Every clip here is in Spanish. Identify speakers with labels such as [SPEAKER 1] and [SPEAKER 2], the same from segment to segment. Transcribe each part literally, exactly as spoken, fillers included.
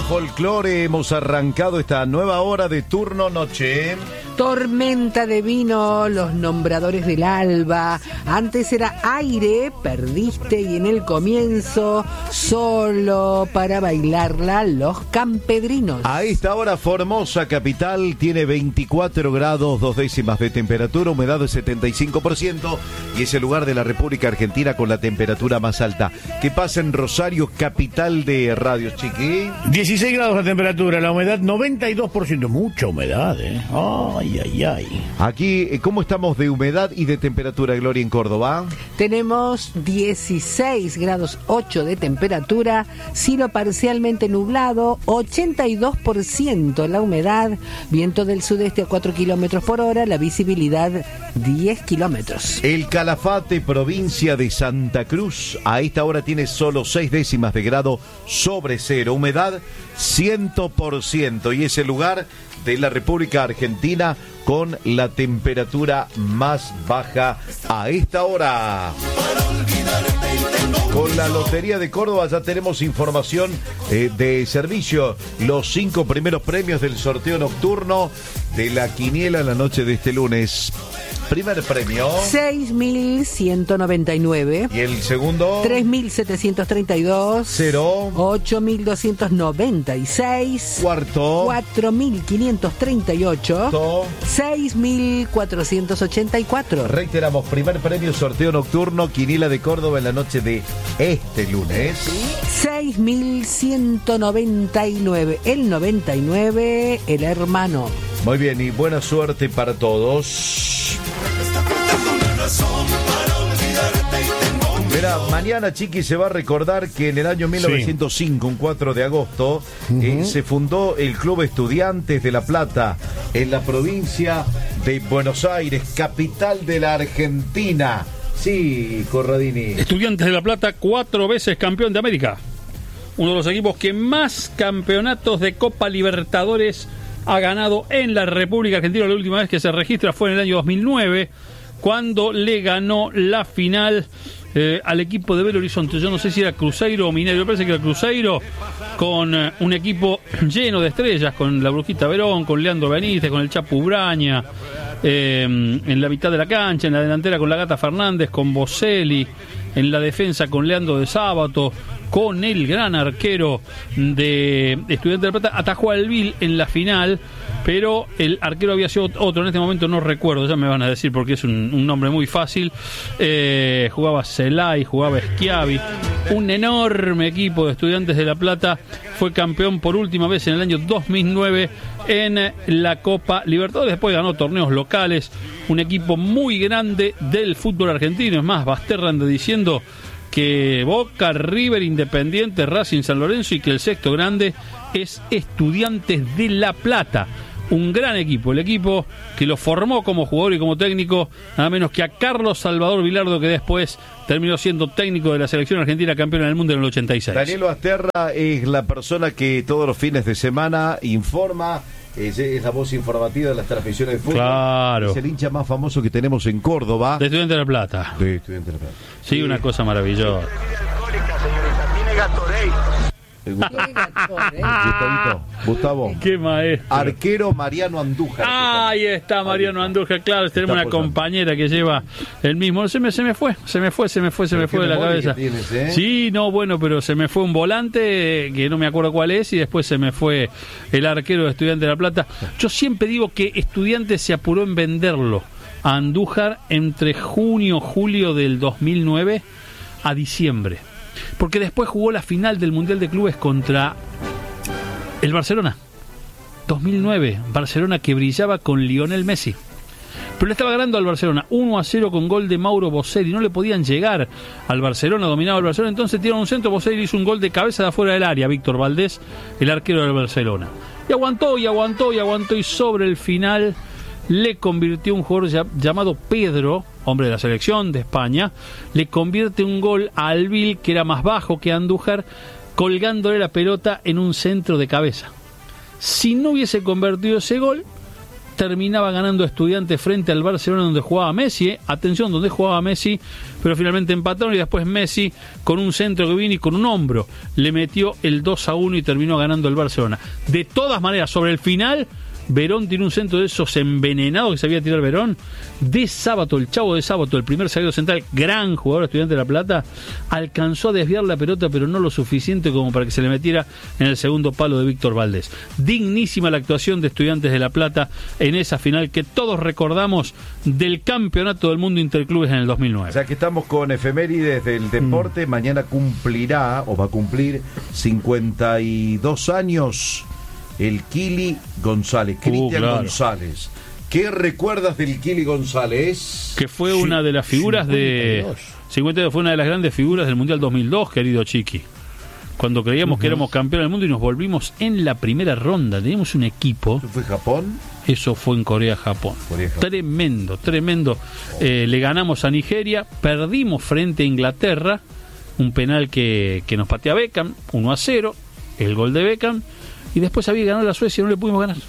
[SPEAKER 1] folclore, hemos arrancado esta nueva hora de turno noche.
[SPEAKER 2] Tormenta de vino, los nombradores del alba. Antes era aire, perdiste, y en el comienzo solo para bailarla los campedrinos.
[SPEAKER 1] A esta hora Formosa capital tiene veinticuatro grados, dos décimas de temperatura, humedad del setenta y cinco por ciento y es el lugar de la República Argentina con la temperatura más alta. ¿Qué pasa en Rosario, capital de Radio Chiqui?
[SPEAKER 3] dieciséis grados la temperatura, la humedad noventa y dos por ciento, mucha humedad, ¿eh? Ay, ay, ay.
[SPEAKER 1] Aquí, ¿cómo estamos de humedad y de temperatura, Gloria, en Córdoba?
[SPEAKER 2] Tenemos dieciséis grados ocho de temperatura, cielo parcialmente nublado, ochenta y dos por ciento la humedad, viento del sudeste a cuatro kilómetros por hora, la visibilidad diez kilómetros.
[SPEAKER 1] El Calafate, provincia de Santa Cruz, a esta hora tiene solo seis décimas de grado sobre cero, humedad cien por ciento y es el lugar de la República Argentina con la temperatura más baja a esta hora. Con la Lotería de Córdoba ya tenemos información eh, de servicio. Los cinco primeros premios del sorteo nocturno de la quiniela en la noche de este lunes. Primer premio
[SPEAKER 2] seis mil ciento noventa y nueve.
[SPEAKER 1] Y el segundo
[SPEAKER 2] tres mil setecientos treinta y dos.
[SPEAKER 1] Cero.
[SPEAKER 2] ocho mil doscientos noventa y seis.
[SPEAKER 1] Cuarto
[SPEAKER 2] cuatro mil quinientos treinta y ocho.
[SPEAKER 1] To.
[SPEAKER 2] seis mil cuatrocientos ochenta y cuatro.
[SPEAKER 1] Reiteramos, primer premio sorteo nocturno quiniela de Córdoba en la noche de este lunes.
[SPEAKER 2] seis mil ciento noventa y nueve. El noventa y nueve, el hermano.
[SPEAKER 1] Muy bien, y buena suerte para todos. Mira, mañana, Chiqui, se va a recordar que en el año mil novecientos cinco, sí. Un cuatro de agosto, uh-huh. eh, se fundó el Club Estudiantes de La Plata en la provincia de Buenos Aires, capital de la Argentina. Sí, Corradini.
[SPEAKER 4] Estudiantes de La Plata, cuatro veces campeón de América. Uno de los equipos que más campeonatos de Copa Libertadores ha ganado en la República Argentina. La última vez que se registra fue en el año dos mil nueve, cuando le ganó la final eh, al equipo de Belo Horizonte. Yo no sé si era Cruzeiro o Mineiro, me parece que era Cruzeiro, con eh, un equipo lleno de estrellas, con la Brujita Verón, con Leandro Benítez, con el Chapu Braña, eh, en la mitad de la cancha, en la delantera con la Gata Fernández, con Boselli, en la defensa con Leandro de Sábato, con el gran arquero de Estudiantes de La Plata. Atajó al Vil en la final, pero el arquero había sido otro, en este momento no recuerdo, ya me van a decir porque es un, un nombre muy fácil. Eh, jugaba Celay, jugaba Schiavi, un enorme equipo de Estudiantes de La Plata. Fue campeón por última vez en el año dos mil nueve en la Copa Libertadores. Después ganó torneos locales, un equipo muy grande del fútbol argentino. Es más, Basterra anda diciendo que Boca, River, Independiente, Racing, San Lorenzo, y que el sexto grande es Estudiantes de La Plata. Un gran equipo, el equipo que lo formó como jugador y como técnico, nada menos que a Carlos Salvador Vilardo, que después terminó siendo técnico de la selección argentina, campeona del mundo en el ochenta y seis.
[SPEAKER 1] Daniel Basterra es la persona que todos los fines de semana informa, es, es la voz informativa de las transmisiones de fútbol.
[SPEAKER 4] Claro.
[SPEAKER 1] Es el hincha más famoso que tenemos en Córdoba.
[SPEAKER 4] De Estudiantes de La Plata.
[SPEAKER 1] De Estudiantes de La Plata.
[SPEAKER 4] Sí, sí, una cosa maravillosa.
[SPEAKER 1] Gustavito, Gustavo.
[SPEAKER 4] Qué maestro.
[SPEAKER 1] Arquero Mariano Andújar.
[SPEAKER 4] Ah, ahí está Mariano Andújar, claro, tenemos una compañera que lleva el mismo. Se me, se me fue, se me fue, se me fue, se me fue de la cabeza.
[SPEAKER 1] Tienes, ¿eh?
[SPEAKER 4] Sí, no, bueno, pero se me fue un volante que no me acuerdo cuál es, y después se me fue el arquero de Estudiantes de La Plata. Yo siempre digo que Estudiantes se apuró en venderlo a Andújar entre junio, julio del dos mil nueve a diciembre. Porque después jugó la final del Mundial de Clubes contra el Barcelona. dos mil nueve, Barcelona que brillaba con Lionel Messi. Pero le estaba ganando al Barcelona uno a cero con gol de Mauro Boselli. No le podían llegar al Barcelona, dominaba el Barcelona. Entonces tiraron un centro, Boselli hizo un gol de cabeza de afuera del área. Víctor Valdés, el arquero del Barcelona. Y aguantó, y aguantó, y aguantó. Y sobre el final le convirtió un jugador llamado Pedro, hombre de la selección de España, le convierte un gol a Albil, que era más bajo que Andújar, colgándole la pelota en un centro de cabeza. Si no hubiese convertido ese gol, terminaba ganando Estudiantes frente al Barcelona donde jugaba Messi, ¿eh? Atención, donde jugaba Messi, pero finalmente empataron y después Messi con un centro que vino y con un hombro le metió el dos a uno y terminó ganando el Barcelona. De todas maneras, sobre el final, Verón tiene un centro de esos envenenados que sabía tirar Verón. De Sábato, el Chavo de Sábato, el primer zaguero central, gran jugador Estudiante de La Plata, alcanzó a desviar la pelota, pero no lo suficiente como para que se le metiera en el segundo palo de Víctor Valdés. Dignísima la actuación de Estudiantes de La Plata en esa final que todos recordamos del Campeonato del Mundo Interclubes en el dos mil nueve.
[SPEAKER 1] O sea que estamos con efemérides del deporte. Mm. Mañana cumplirá, o va a cumplir, cincuenta y dos años el Kili González, uh, Cristian claro. González. ¿Qué recuerdas del Kili González?
[SPEAKER 4] Que fue sí, una de las figuras cincuenta y dos. de... cincuenta y dos fue una de las grandes figuras del Mundial dos mil dos, querido Chiqui. Cuando creíamos uh-huh. que éramos campeones del mundo y nos volvimos en la primera ronda. Teníamos un equipo...
[SPEAKER 1] ¿Eso fue Japón?
[SPEAKER 4] Eso fue en Corea-Japón. Corea-Japón. Tremendo, tremendo. Oh. Eh, le ganamos a Nigeria, perdimos frente a Inglaterra, un penal que, que nos patea Beckham, uno a cero, el gol de Beckham, y después había ganado la Suecia y no le pudimos ganar.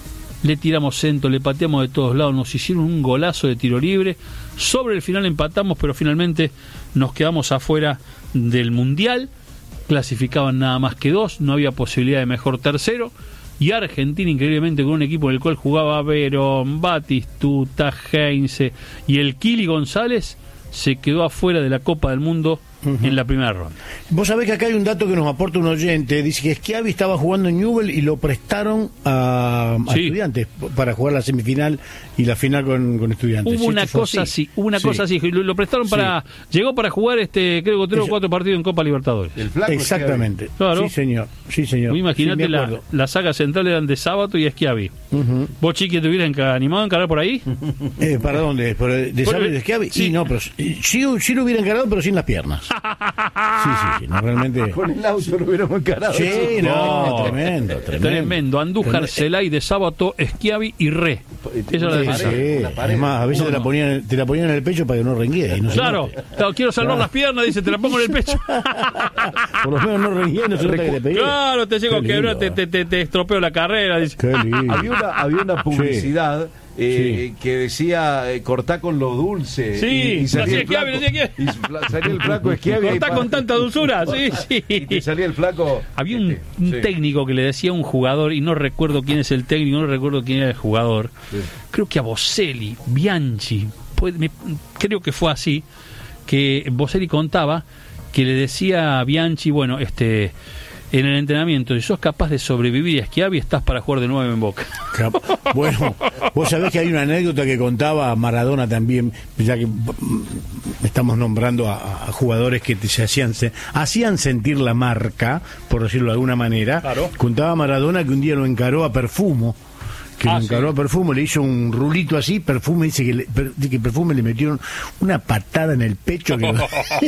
[SPEAKER 4] Le tiramos centro, le pateamos de todos lados, nos hicieron un golazo de tiro libre. Sobre el final empatamos, pero finalmente nos quedamos afuera del Mundial. Clasificaban nada más que dos, no había posibilidad de mejor tercero. Y Argentina, increíblemente, con un equipo en el cual jugaba Verón, Batistuta, Heinze y el Kili González, se quedó afuera de la Copa del Mundo uh-huh. en la primera ronda.
[SPEAKER 3] Vos sabés que acá hay un dato que nos aporta un oyente. Dice que Schiavi estaba jugando en Newell y lo prestaron a, a sí. Estudiantes para jugar la semifinal y la final con, con Estudiantes.
[SPEAKER 4] Hubo una cosa así, hubo una sí. cosa así. Lo, lo prestaron para... Sí. Llegó para jugar, este creo que tres o cuatro partidos en Copa Libertadores.
[SPEAKER 1] El flaco
[SPEAKER 3] Exactamente. Claro. Sí, señor. Sí, señor.
[SPEAKER 4] Imagínate,
[SPEAKER 3] sí,
[SPEAKER 4] la, la saga central eran de Sábato y Schiavi. Uh-huh. ¿Vos, Chiqui, te hubieran animado a encarar por ahí?
[SPEAKER 3] Eh, ¿Para dónde? ¿Por, ¿De Sábato y de Schiavi? Sí, no, pero sí, sí lo hubiera encarado, pero sin las piernas. Sí, sí, sí, no, realmente.
[SPEAKER 1] Con el auto lo hubiéramos encarado.
[SPEAKER 3] Sí, no, no, tremendo, tremendo.
[SPEAKER 4] Tremendo. Andújar, Celay, de Sábato, Schiavi y Re. Esa era la
[SPEAKER 3] sí, sí. Además, a veces no, te, la ponían, te la ponían en el pecho para que no renguee. No
[SPEAKER 4] claro, claro, quiero salvar claro. las piernas, dice, te la pongo en el pecho.
[SPEAKER 3] Por lo menos no renguee, no se nota que te pegué.
[SPEAKER 4] Claro, te llego a quebrar, te, te, te, te estropeo la carrera. Dice.
[SPEAKER 1] Qué lindo. Había una, había una publicidad. Sí. Eh, sí. que decía eh, cortá con lo dulce
[SPEAKER 4] sí,
[SPEAKER 1] y, y salía, el
[SPEAKER 4] flaco,
[SPEAKER 1] Schiavi, y salía el flaco Schiavi
[SPEAKER 4] cortá con tanta dulzura sí, sí.
[SPEAKER 1] y te salía el flaco.
[SPEAKER 4] Había un, un sí. técnico que le decía a un jugador, y no recuerdo quién es el técnico, no recuerdo quién era el jugador, sí. creo que a Boselli, Bianchi, pues, me, creo que fue así, que Boselli contaba que le decía a Bianchi, bueno, este en el entrenamiento, si sos capaz de sobrevivir a Schiavi, estás para jugar de nuevo en Boca.
[SPEAKER 3] Bueno, vos sabés que hay una anécdota que contaba Maradona también, ya que estamos nombrando a, a jugadores que se hacían se, hacían sentir la marca, por decirlo de alguna manera. Claro. Contaba Maradona que un día lo encaró a Perfumo, que ah, lo encaró sí. a Perfumo, le hizo un rulito así, Perfume dice que, le, per, que Perfume le metieron una patada en el pecho que lo,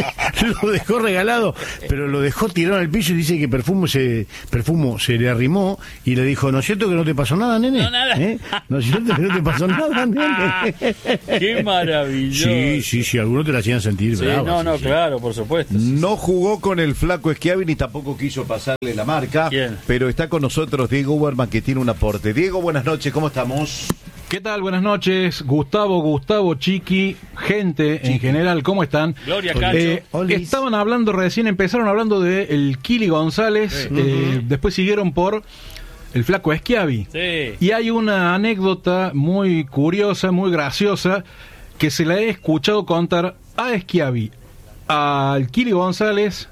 [SPEAKER 3] lo dejó regalado, pero lo dejó tirado en el piso y dice que Perfumo se Perfumo se le arrimó y le dijo, ¿no es cierto que no te pasó nada, nene?
[SPEAKER 4] No, nada.
[SPEAKER 3] ¿Eh? ¿No es cierto que no te pasó nada, nene?
[SPEAKER 4] Qué maravilloso.
[SPEAKER 3] Sí, sí, sí, algunos te la hacían sentir
[SPEAKER 4] sí,
[SPEAKER 3] bravo.
[SPEAKER 4] No, no,
[SPEAKER 3] sí,
[SPEAKER 4] claro, por supuesto.
[SPEAKER 1] Sí, no sí. jugó con el flaco Schiavi ni tampoco quiso pasarle la marca. ¿Quién? Pero está con nosotros Diego Uberman, que tiene un aporte. Diego, buenas noches. ¿Cómo estamos?
[SPEAKER 5] ¿Qué tal? Buenas noches, Gustavo, Gustavo, Chiqui, gente Chiqui. En general, ¿cómo están?
[SPEAKER 4] Gloria, Cacho.
[SPEAKER 5] Eh, estaban hablando recién, empezaron hablando de el Kili González, sí. eh, uh-huh. después siguieron por el flaco Schiavi.
[SPEAKER 4] Sí.
[SPEAKER 5] Y hay una anécdota muy curiosa, muy graciosa, que se la he escuchado contar a Schiavi, al Kili González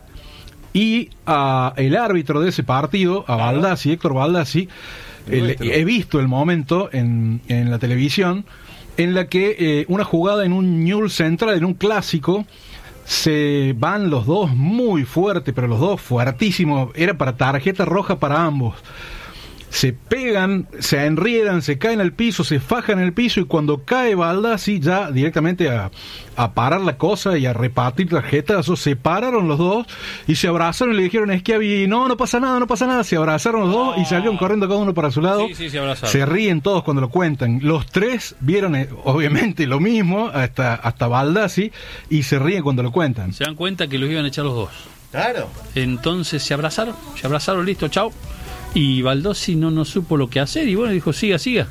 [SPEAKER 5] y a el árbitro de ese partido, a Baldassi, Héctor Baldassi. El, he visto el momento en, en la televisión en la que eh, una jugada en un Newell's Central, en un clásico, se van los dos muy fuerte, pero los dos fuertísimos, era para tarjeta roja para ambos. Se pegan, se enriedan, se caen al piso, se fajan en el piso, y cuando cae Baldassi ya directamente a, a parar la cosa y a repartir tarjetas, se pararon los dos y se abrazaron y le dijeron a Schiavi, no, no pasa nada, no pasa nada. Se abrazaron los dos y salieron corriendo cada uno para su lado.
[SPEAKER 4] Sí, sí, se abrazaron.
[SPEAKER 5] Se ríen todos cuando lo cuentan. Los tres vieron eh, obviamente lo mismo, hasta, hasta Baldassi, y se ríen cuando lo cuentan.
[SPEAKER 4] Se dan cuenta que los iban a echar los dos.
[SPEAKER 1] Claro.
[SPEAKER 4] Entonces se abrazaron, se abrazaron, listo, chao. Y Baldassi no, no supo lo que hacer y bueno, dijo, siga, siga.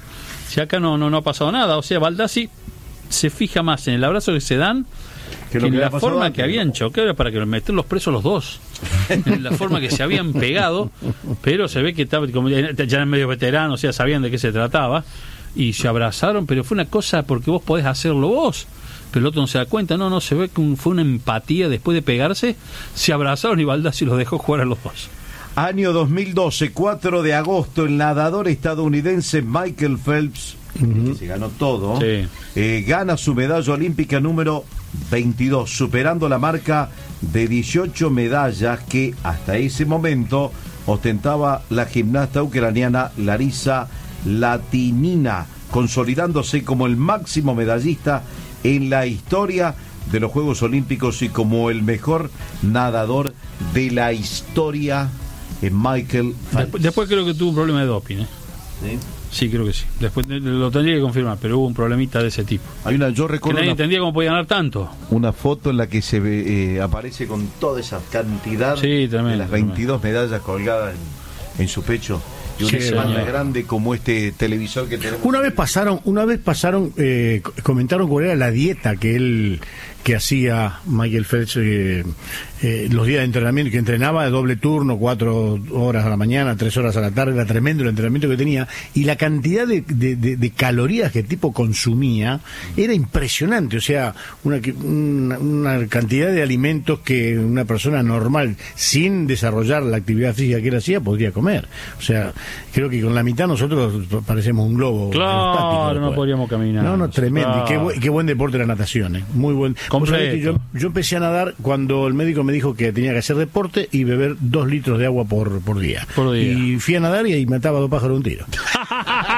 [SPEAKER 4] Si acá no, no, no ha pasado nada. O sea, Baldassi se fija más en el abrazo que se dan que, que en la forma antes, que habían chocado para que meterlos presos los dos. En la forma que se habían pegado, pero se ve que estaba, como ya eran medio veteranos, o sea, sabían de qué se trataba, y se abrazaron, pero fue una cosa porque vos podés hacerlo vos, pero el otro no se da cuenta. No, no, se ve que fue una empatía después de pegarse, se abrazaron y Baldassi los dejó jugar a los dos.
[SPEAKER 1] Año dos mil doce, cuatro de agosto, el nadador estadounidense Michael Phelps, uh-huh. que se ganó todo, sí. eh, gana su medalla olímpica número veintidós, superando la marca de dieciocho medallas que hasta ese momento ostentaba la gimnasta ucraniana Larisa Latinina, consolidándose como el máximo medallista en la historia de los Juegos Olímpicos y como el mejor nadador de la historia. Michael
[SPEAKER 4] después, después creo que tuvo un problema de doping, ¿eh? ¿Sí? Sí, creo que sí. Después lo tendría que confirmar, pero hubo un problemita de ese tipo.
[SPEAKER 1] Hay una, yo recuerdo
[SPEAKER 4] que nadie
[SPEAKER 1] una,
[SPEAKER 4] entendía cómo podía ganar tanto.
[SPEAKER 1] Una foto en la que se ve, eh, aparece con toda esa cantidad
[SPEAKER 4] sí, tremendo,
[SPEAKER 1] de las veintidós tremendo. medallas colgadas en, en su pecho. Y una
[SPEAKER 4] sí,
[SPEAKER 1] semana grande como este televisor que tenemos.
[SPEAKER 3] Una vez pasaron, una vez pasaron, eh, comentaron cuál era la dieta que él que hacía Michael Phelps eh, eh, los días de entrenamiento, que entrenaba de doble turno, cuatro horas a la mañana, tres horas a la tarde, era tremendo el entrenamiento que tenía, y la cantidad de, de, de, de calorías que el tipo consumía era impresionante. O sea, una, una, una cantidad de alimentos que una persona normal, sin desarrollar la actividad física que él hacía, podría comer. O sea, creo que con la mitad nosotros parecemos un globo.
[SPEAKER 4] Claro, no podríamos caminar.
[SPEAKER 3] No, no, tremendo.
[SPEAKER 4] Claro.
[SPEAKER 3] Y qué, bu- qué buen deporte la natación, ¿eh? Muy buen. Yo, yo empecé a nadar cuando el médico me dijo que tenía que hacer deporte y beber dos litros de agua por, por día.
[SPEAKER 4] Por día.
[SPEAKER 3] Y fui a nadar y ahí mataba a dos pájaros de un tiro.